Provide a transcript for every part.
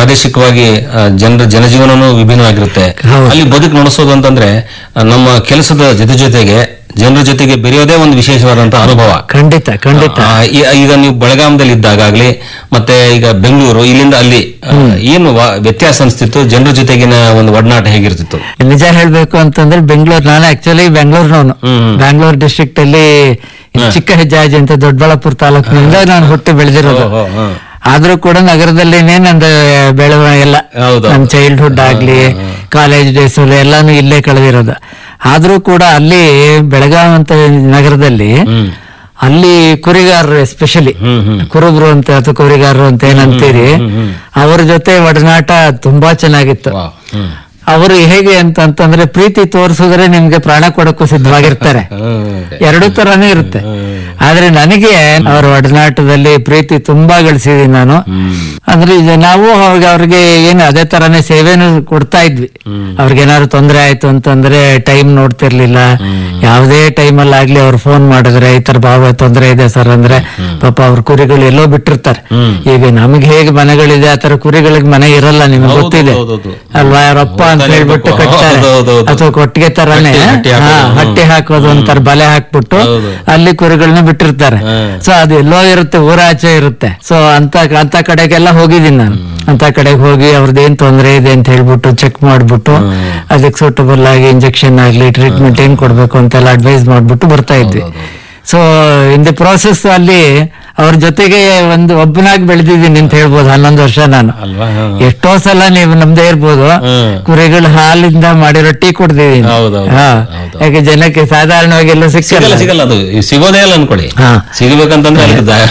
ಪ್ರಾದೇಶಿಕವಾಗಿ ಜನಜೀವನನೂ ವಿಭಿನ್ನವಾಗಿರುತ್ತೆ. ಅಲ್ಲಿ ಬದುಕು ನಡೆಸೋದು ಅಂತಂದ್ರೆ ನಮ್ಮ ಕೆಲಸದ ಜೊತೆಗೆ ಜನರ ಜೊತೆಗೆ ಬೆರೆಯೋದೇ ಒಂದು ವಿಶೇಷವಾದಂತಹ ಅನುಭವ. ಖಂಡಿತ ಖಂಡಿತ. ಈಗ ನೀವು ಬೆಳಗಾಮದಲ್ಲಿ ಇದ್ದಾಗಲಿ ಮತ್ತೆ ಈಗ ಬೆಂಗಳೂರು ಇಲ್ಲಿಂದ ಅಲ್ಲಿ ಏನು ವ್ಯತ್ಯಾಸ ಅನಿಸ್ತಿತ್ತು? ಜನರ ಜೊತೆಗಿನ ಒಂದು ಒಡನಾಟ ಹೇಗಿರ್ತಿತ್ತು? ನಿಜ ಹೇಳ್ಬೇಕು ಅಂತಂದ್ರೆ ಬೆಂಗಳೂರು, ನಾನು ಆಕ್ಚುಲಿ ಬೆಂಗಳೂರಿನವನು. ಬ್ಯಾಂಗ್ಳೂರ್ ಡಿಸ್ಟ್ರಿಕ್ಟ್ ಅಲ್ಲಿ ಚಿಕ್ಕ ಹೆಜ್ಜಾಜಿ ಅಂತ ದೊಡ್ಡಬಳ್ಳಾಪುರ ತಾಲೂಕಿನಿಂದ ನಾನು ಹುಟ್ಟಿ ಬೆಳೆದಿರೋದು. ಆದ್ರೂ ಕೂಡ ನಗರದಲ್ಲಿನೇ ನಂದು ಬೆಳವಣಿಗೆ ಎಲ್ಲ, ನನ್ನ ಚೈಲ್ಡ್ಹುಡ್ ಆಗ್ಲಿ ಕಾಲೇಜ್ ಡೇಸ್ ಎಲ್ಲಾನು ಇಲ್ಲೇ ಕಳೆದಿರೋದು. ಆದ್ರೂ ಕೂಡ ಅಲ್ಲಿ ಬೆಳಗಾವಿ ಅಂತ ನಗರದಲ್ಲಿ ಅಲ್ಲಿ ಕುರಿಗಾರರು, ಎಸ್ಪೆಷಲಿ ಕುರುಬರು ಅಂತ ಅಥವಾ ಕುರಿಗಾರರು ಅಂತ ಏನಂತೀರಿ, ಅವ್ರ ಜೊತೆ ಒಡನಾಟ ತುಂಬಾ ಚೆನ್ನಾಗಿತ್ತು. ಅವರು ಹೇಗೆ ಅಂತಂದ್ರೆ ಪ್ರೀತಿ ತೋರಿಸಿದ್ರೆ ನಿಮ್ಗೆ ಪ್ರಾಣ ಕೊಡಕ್ಕೂ ಸಿದ್ಧವಾಗಿರ್ತಾರೆ. ಎರಡೂ ತರಾನೇ ಇರುತ್ತೆ. ಆದ್ರೆ ನನಗೆ ಅವರ ಒಡನಾಟದಲ್ಲಿ ಪ್ರೀತಿ ತುಂಬಾ ಗಳಿಸಿದೀನಿ ನಾನು. ಅಂದ್ರೆ ನಾವು ಅವ್ರಿಗೆ ಏನು ಅದೇ ತರಾನೇ ಸೇವೆನೂ ಕೊಡ್ತಾ ಇದ್ವಿ. ಅವ್ರಿಗೇನಾದ್ರು ತೊಂದರೆ ಆಯ್ತು ಅಂತಂದ್ರೆ ಟೈಮ್ ನೋಡ್ತಿರ್ಲಿಲ್ಲ. ಯಾವುದೇ ಟೈಮಲ್ಲಿ ಆಗ್ಲಿ ಅವ್ರು ಫೋನ್ ಮಾಡಿದ್ರೆ ಈ ತರ ಭಾವ ತೊಂದರೆ ಇದೆ ಸರ್ ಅಂದ್ರೆ, ಪಾಪ ಅವ್ರ ಕುರಿಗಳು ಎಲ್ಲೋ ಬಿಟ್ಟಿರ್ತಾರೆ. ಈಗ ನಮ್ಗೆ ಹೇಗೆ ಮನೆಗಳಿದೆ ಆತರ ಕುರಿಗಳಿಗೆ ಮನೆ ಇರಲ್ಲ, ನಿಮ್ಗೆ ಗೊತ್ತಿದೆ ಅಲ್ವಾ. ಅವರಪ್ಪ ಅಂತ ಹೇಳ್ಬಿಟ್ಟು ಕಟ್ತಾರೆ, ಅಥವಾ ಕೊಟ್ಟಿಗೆ ತರಾನೇ ಹಟ್ಟಿ ಹಾಕೋದು ಒಂಥರ ಬಲೆ ಹಾಕ್ಬಿಟ್ಟು ಅಲ್ಲಿ ಕುರಿಗಳನ್ನ ಬಿಟ್ಟಿರ್ತಾರೆ. ಸೊ ಅದು ಎಲ್ಲೋ ಇರುತ್ತೆ, ಊರಾಚೆ ಇರುತ್ತೆ. ಸೊ ಅಂತ ಕಡೆಗೆಲ್ಲ ಹೋಗಿದ್ದೀನಿ ನಾನು. ಅಂತ ಕಡೆಗೆ ಹೋಗಿ ಅವ್ರದ್ದು ಏನ್ ತೊಂದರೆ ಇದೆ ಅಂತ ಹೇಳ್ಬಿಟ್ಟು ಚೆಕ್ ಮಾಡ್ಬಿಟ್ಟು ಅದಕ್ಕೆ ಸೂಟಬಲ್ ಆಗಿ ಇಂಜೆಕ್ಷನ್ ಆಗ್ಲಿ ಟ್ರೀಟ್ಮೆಂಟ್ ಏನ್ ಕೊಡ್ಬೇಕು ಅಂತೆಲ್ಲ ಅಡ್ವೈಸ್ ಮಾಡ್ಬಿಟ್ಟು ಬರ್ತಾ ಇದ್ವಿ. ಸೊ ಇನ್ ದಿ ಪ್ರೋಸೆಸ್ ಅಲ್ಲಿ ಅವ್ರ ಜೊತೆಗೆ ಒಬ್ಬನಾಗಿ ಬೆಳೆದಿದ್ದೀನಿ ಅಂತ ಹೇಳ್ಬೋದು. 11 ವರ್ಷ ನಾನು. ಎಷ್ಟೋ ಸಲ ನೀವು ನಮ್ದೇ ಇರ್ಬೋದು, ಕುರಿಗಳ ಹಾಲಿಂದ ಮಾಡಿರೋ ಟೀ ಕುಡ್ದಿದ್ದೀನಿ. ಯಾಕೆ ಜನಕ್ಕೆ ಸಾಧಾರಣವಾಗಿ ಎಲ್ಲ ಸಿಗಲ್ಲ, ಅದು ಸಿಗೋದೇ ಇಲ್ಲ ಅನ್ಕೊಳ್ಳಿ. ಸಿಗಬೇಕಂತಂದ್ರೆ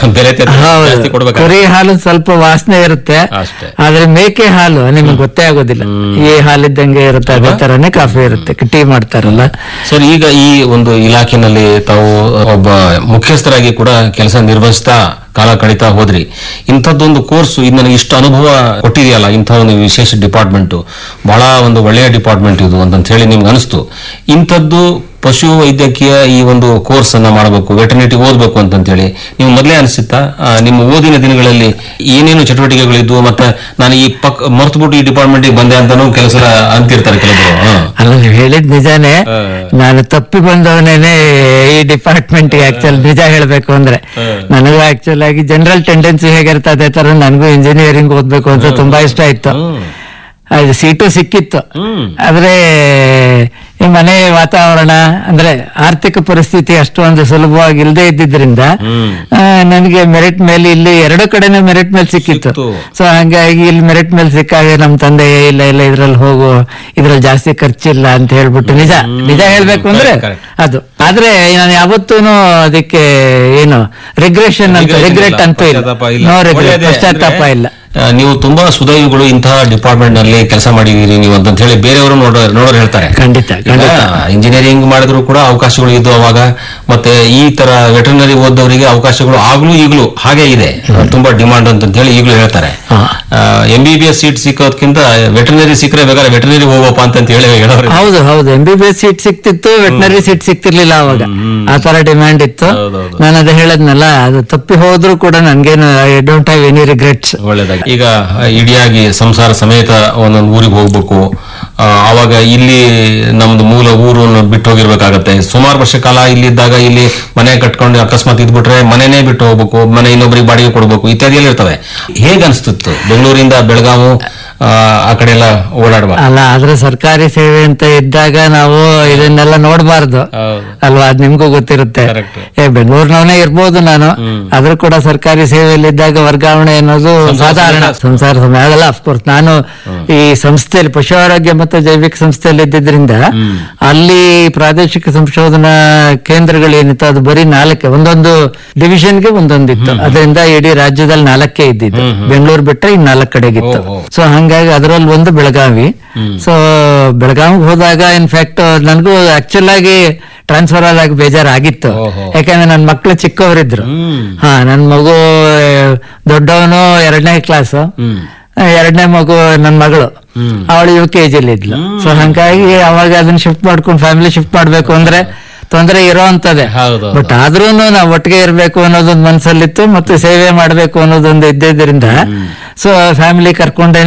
ಕುರಿ ಹಾಲು ಸ್ವಲ್ಪ ವಾಸನೆ ಇರುತ್ತೆ, ಆದ್ರೆ ಮೇಕೆ ಹಾಲು ನಿಮ್ಗೆ ಗೊತ್ತೇ ಆಗೋದಿಲ್ಲ. ಈ ಹಾಲಿದ್ದಂಗೆ ಇರುತ್ತೆ, ಅದೇ ತರನೇ ಕಾಫಿ ಇರುತ್ತೆ, ಟೀ ಮಾಡ್ತಾರಲ್ಲ. ಸರ್, ಈಗ ಈ ಒಂದು ಇಲಾಖೆನಲ್ಲಿ ತಾವು ಒಬ್ಬ ಮುಖ್ಯಸ್ಥರಾಗಿ ಕೂಡ ಕೆಲಸ ನಿರ್ವಹಿಸ್ತಾ ಕಾಲ ಕಳೀತಾ ಹೋದ್ರಿ. ಇಂಥದ್ದೊಂದು ಕೋರ್ಸ್ ಇದು ನನಗೆ ಇಷ್ಟು ಅನುಭವ ಕೊಟ್ಟಿದೆಯಲ್ಲ, ಇಂಥ ಒಂದು ವಿಶೇಷ ಡಿಪಾರ್ಟ್ಮೆಂಟ್, ಬಹಳ ಒಂದು ಒಳ್ಳೆಯ ಡಿಪಾರ್ಟ್ಮೆಂಟ್ ಇದು ಅಂತ ಹೇಳಿ ನಿಮ್ಗೆ ಅನಿಸ್ತು. ಇಂಥದ್ದು ಪಶು ವೈದ್ಯಕೀಯ ಈ ಒಂದು ಕೋರ್ಸ್ ಅನ್ನ ಮಾಡಬೇಕು, ವೆಟರ್ನಿಟಿ ಓದಬೇಕು ಅಂತೇಳಿ ನೀವು ಮೊದಲೇ ಅನಿಸುತ್ತಾ? ನಿಮ್ಮ ಓದಿನ ದಿನಗಳಲ್ಲಿ ಏನೇನು ಚಟುವಟಿಕೆಗಳಿದ್ವು, ಮತ್ತೆ ನಾನು ಈ ಮರ್ತುಬಿಟ್ಟು ಈ ಡಿಪಾರ್ಟ್ಮೆಂಟ್ ಬಂದೆ ಅಂತಾನು ಕೆಲಸ ಅಂತಿರ್ತಾರೆ ಕೆಲವರು. ಅಲ್ಲ, ನೀವು ಹೇಳಿದ್ ನಿಜಾನೇ. ನಾನು ತಪ್ಪಿ ಬಂದವನೇನೆ ಈ ಡಿಪಾರ್ಟ್ಮೆಂಟ್ ಆಕ್ಚುಲ್ ನಿಜ ಹೇಳ್ಬೇಕು ಅಂದ್ರೆ. ನನಗೂ ಆಕ್ಚುಲ್ ಆಗಿ ಜನರಲ್ ಟೆಂಡೆನ್ಸಿ ಹೇಗಿರುತ್ತೆ ಅದೇ ತರ ನನಗೂ ಇಂಜಿನಿಯರಿಂಗ್ ಓದ್ಬೇಕು ಅಂತ ತುಂಬಾ ಇಷ್ಟ ಇತ್ತು. ಅದು ಸೀಟು ಸಿಕ್ಕಿತ್ತು. ಆದ್ರೆ ಈ ಮನೆ ವಾತಾವರಣ ಅಂದ್ರೆ ಆರ್ಥಿಕ ಪರಿಸ್ಥಿತಿ ಅಷ್ಟೊಂದು ಸುಲಭವಾಗಿ ಇಲ್ಲದೆ ಇದ್ದಿದ್ರಿಂದ ನನಗೆ ಮೆರಿಟ್ ಮೇಲೆ ಇಲ್ಲಿ ಎರಡು ಕಡೆನೂ ಮೆರಿಟ್ ಮೇಲೆ ಸಿಕ್ಕಿತ್ತು. ಸೊ ಹಂಗಾಗಿ ಇಲ್ಲಿ ಮೆರಿಟ್ ಮೇಲೆ ಸಿಕ್ಕಾಗ ನಮ್ ತಂದೆ ಇಲ್ಲ ಇದ್ರಲ್ಲಿ ಹೋಗು, ಇದ್ರಲ್ಲಿ ಜಾಸ್ತಿ ಖರ್ಚಿಲ್ಲ ಅಂತ ಹೇಳ್ಬಿಟ್ಟು ನಿಜ ಹೇಳ್ಬೇಕು ಅಂದ್ರೆ ಅದು. ಆದ್ರೆ ನಾನು ಯಾವತ್ತೂನು ಅದಕ್ಕೆ ಏನು ರಿಗ್ರೆಟ್ ಅಂತೂ ಇಲ್ಲ, ನೋ ರಿಗ್ರೆಟ್, ಪಶ್ಚಾತ್ತಾಪ ಇಲ್ಲ. ನೀವು ತುಂಬಾ ಸುದೈವಿಗಳು, ಇಂತಹ ಡಿಪಾರ್ಟ್ಮೆಂಟ್ ನಲ್ಲಿ ಕೆಲಸ ಮಾಡಿದೀರಿ ನೀವು ಅಂತ ಹೇಳಿ ಬೇರೆಯವರು ನೋಡೋರು ಹೇಳ್ತಾರೆ. ಖಂಡಿತ ಇಂಜಿನಿಯರಿಂಗ್ ಮಾಡಿದ್ರು ಕೂಡ ಅವಕಾಶಗಳು ಇದ್ದು ಅವಾಗ, ಮತ್ತೆ ಈ ತರ ವೆಟರ್ನರಿ ಓದೋರಿಗೆ ಅವಕಾಶಗಳು ಆಗ್ಲೂ ಈಗಲೂ ಹಾಗೆ ಇದೆ, ತುಂಬಾ ಡಿಮಾಂಡ್ ಅಂತ ಹೇಳಿ ಈಗಲೂ ಹೇಳ್ತಾರೆ. MBBS ಸೀಟ್ ಸಿಕ್ಕೋದಕ್ಕಿಂತ ವೆಟರ್ನರಿ ಸಿಕ್ಕರೆ ಬೇಕಾದ್ರೆ ವೆಟರ್ನರಿ ಹೋಗಪ್ಪ ಅಂತ ಹೇಳೋರು. ಹೌದು, MBBS ಸೀಟ್ ಸಿಕ್ತಿತ್ತು, ವೆಟರ್ನರಿ ಸೀಟ್ ಸಿಕ್ತಿರ್ಲಿಲ್ಲ ಅವಾಗ. ಆ ತರ ಡಿಮ್ಯಾಂಡ್ ಇತ್ತು. ನಾನು ಅದೇ ಹೇಳದ್ನಲ್ಲ, ಅದು ತಪ್ಪಿ ಹೋದ್ರು ಕೂಡ ನನ್ಗೇನು I don't have any regrets. ಒಳ್ಳೆದಾಗಿ. ಈಗ ಇಡಿಯಾಗಿ ಸಂಸಾರ ಸಮೇತ ಒಂದೊಂದು ಊರಿಗೆ ಹೋಗ್ಬೇಕು, ಅವಾಗ ಇಲ್ಲಿ ನಮ್ದು ಮೂಲ ಊರನ್ನು ಬಿಟ್ಟು ಹೋಗಿರ್ಬೇಕಾಗತ್ತೆ. ಸುಮಾರು ವರ್ಷ ಕಾಲ ಇಲ್ಲಿದ್ದಾಗ ಇಲ್ಲಿ ಮನೆ ಕಟ್ಕೊಂಡು ಅಕಸ್ಮಾತ್ ಇದ್ಬಿಟ್ರೆ ಮನೆನೇ ಬಿಟ್ಟು ಹೋಗ್ಬೇಕು, ಮನೆ ಇನ್ನೊಬ್ಬರಿಗೆ ಬಾಡಿಗೆ ಕೊಡ್ಬೇಕು, ಇತ್ಯಾದಿ ಎಲ್ಲ ಇರ್ತವೆ. ಹೇಗೆ ಅನಿಸ್ತಿತ್ತು ಬೆಂಗಳೂರಿಂದ ಬೆಳಗಾವಿ ಆ ಕಡೆ ಎಲ್ಲ ಓಡಾಡುವ? ಅಲ್ಲ, ಆದ್ರೆ ಸರ್ಕಾರಿ ಸೇವೆ ಅಂತ ಇದ್ದಾಗ ನಾವು ಇದನ್ನೆಲ್ಲ ನೋಡ್ಬಾರ್ದು ಅಲ್ವಾ, ಅದ್ ನಿಮ್ಗೂ ಗೊತ್ತಿರುತ್ತೆ. ಬೆಂಗಳೂರಿನವನೇ ಇರ್ಬೋದು ನಾನು, ಆದ್ರೂ ಕೂಡ ಸರ್ಕಾರಿ ಸೇವೆಯಲ್ಲಿ ಇದ್ದಾಗ ವರ್ಗಾವಣೆ ಅನ್ನೋದು ಸಾಧಾರಣ. ಸಂಸಾರ ಸಮಯ ಆಗಲ್ಲ. ಅಫ್ಕೋರ್ಸ್ ನಾನು ಈ ಸಂಸ್ಥೆಯಲ್ಲಿ ಪಶು ಆರೋಗ್ಯ ಮತ್ತು ಜೈವಿಕ ಸಂಸ್ಥೆಯಲ್ಲಿ ಇದ್ದಿದ್ರಿಂದ ಅಲ್ಲಿ ಪ್ರಾದೇಶಿಕ ಸಂಶೋಧನಾ ಕೇಂದ್ರಗಳೇನಿತ್ತು ಅದು ಬರೀ 4, ಒಂದೊಂದು ಡಿವಿಷನ್ಗೆ ಒಂದೊಂದಿತ್ತು. ಅದರಿಂದ ಇಡೀ ರಾಜ್ಯದಲ್ಲಿ 4 ಇದ್ದಿದ್ದು, ಬೆಂಗಳೂರು ಬಿಟ್ಟರೆ ಇನ್ 4 ಕಡೆಗಿತ್ತು. ಸೊ ಹಂಗಾಗಿ ಅದರಲ್ಲಿ ಒಂದು ಬೆಳಗಾವಿ. ಸೊ ಬೆಳಗಾವಿಗೆ ಹೋದಾಗ ಇನ್ಫ್ಯಾಕ್ಟ್ ನನಗೂ ಆಕ್ಚುಲ್ ಆಗಿ ಟ್ರಾನ್ಸ್ಫರ್ ಆದಾಗ ಬೇಜಾರಾಗಿತ್ತು. ಯಾಕಂದ್ರೆ ನನ್ನ ಮಕ್ಳು ಚಿಕ್ಕವರಿದ್ರು. ನನ್ ಮಗು ದೊಡ್ಡವನು 2ನೇ ಕ್ಲಾಸ್, 2ನೇ ಮಗು ನನ್ನ ಮಗಳು, ಅವಳು UKG ಇದ್ಲು. ಸೊ ಹಂಗಾಗಿ ಅವಾಗ ಅದನ್ನ ಶಿಫ್ಟ್ ಮಾಡ್ಕೊಂಡು ಫ್ಯಾಮಿಲಿ ಶಿಫ್ಟ್ ಮಾಡ್ಬೇಕು ಅಂದ್ರೆ ತೊಂದರೆ ಇರೋ ಅಂತದೆ. ಬಟ್ ಆದ್ರೂ ನಾವು ಒಟ್ಟಿಗೆ ಇರ್ಬೇಕು ಅನ್ನೋದೊಂದು ಮನ್ಸಲ್ಲಿತ್ತು, ಮತ್ತೆ ಸೇವೆ ಮಾಡ್ಬೇಕು ಅನ್ನೋದೊಂದು ಇದ್ದಿದ್ದರಿಂದ ಸೊ ಫ್ಯಾಮಿಲಿ ಕರ್ಕೊಂಡೇನೆ